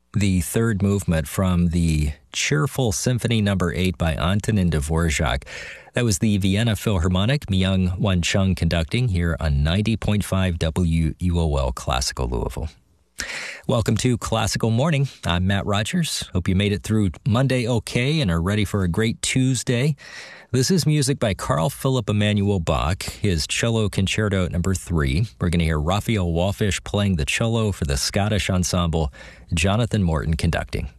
the third movement from the Cheerful Symphony No. 8 by Antonin Dvorak. That was the Vienna Philharmonic, Myung-Whun Chung conducting here on 90.5 WUOL Classical Louisville. Welcome to Classical Morning. I'm Matt Rogers. Hope you made it through Monday okay and are ready for a great Tuesday. This is music by Carl Philipp Emanuel Bach, his Cello Concerto No. 3. We're going to hear Raphael Wallfisch playing the cello for the Scottish ensemble, Jonathan Morton conducting.